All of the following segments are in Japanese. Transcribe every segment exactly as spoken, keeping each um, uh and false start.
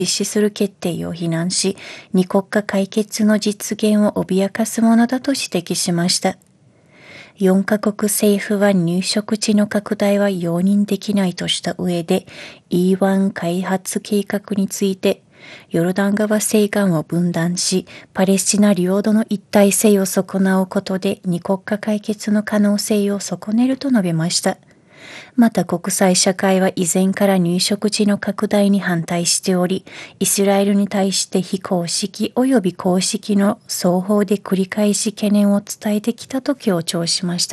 実施する決定を非難し、二国家解決の実現を脅かすものだと指摘しました。よんカ国政府は入植地の拡大は容認できないとした上で、イーワン 開発計画について、ヨルダン川西岸を分断し、パレスチナ領土の一体性を損なうことで二国家解決の可能性を損ねると述べました。また国際社会は以前から入植地の拡大に反対しており、イスラエルに対して非公式及び公式の双方で繰り返し懸念を伝えてきたと強調しました。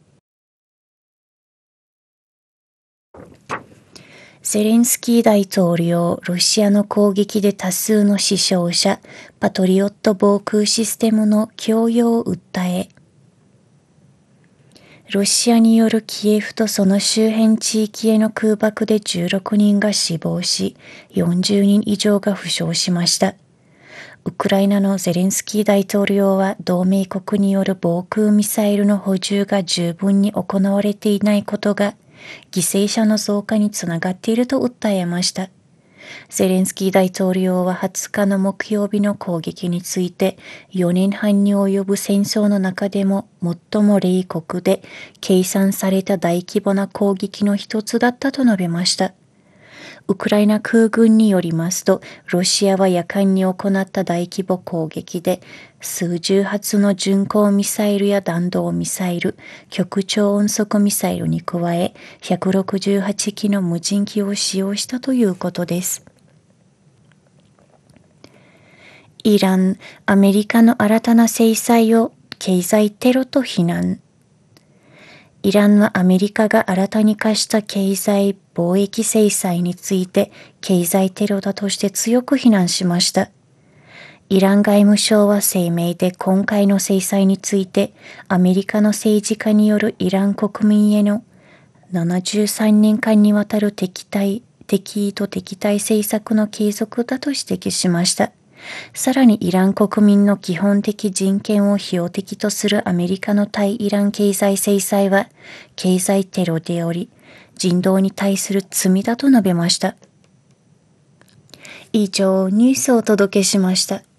ゼレンスキー大統領、ロシアの攻撃で多数の死傷者、パトリオット防空システムの供与を訴え、ロシアによるキエフとその周辺地域への空爆でじゅうろくにんが死亡し、よんじゅうにん以上が負傷しました。ウクライナのゼレンスキー大統領は同盟国による防空ミサイルの補充が十分に行われていないことが犠牲者の増加につながっていると訴えました。ゼレンスキー大統領ははつかの木曜日の攻撃について、よねんはんに及ぶ戦争の中でも最も冷酷で計算された大規模な攻撃の一つだったと述べました。ウクライナ空軍によりますと、ロシアは夜間に行った大規模攻撃で、数十発の巡航ミサイルや弾道ミサイル、極超音速ミサイルに加え、ひゃくろくじゅうはちきの無人機を使用したということです。イラン、アメリカの新たな制裁を経済テロと非難。イランはアメリカが新たに課した経済貿易制裁について経済テロだとして強く非難しました。イラン外務省は声明で今回の制裁についてアメリカの政治家によるイラン国民へのななじゅうさんねんかんにわたる敵対、敵意と敵対政策の継続だと指摘しました。さらにイラン国民の基本的人権を標的とするアメリカの対イラン経済制裁は経済テロであり、人道に対する罪だと述べました。以上、ニュースをお届けしました。